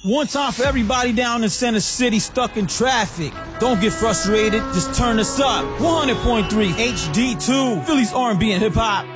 One time for everybody down in Center City stuck in traffic. Don't get frustrated, just turn us up. 100.3 HD2, Philly's R&B and hip hop.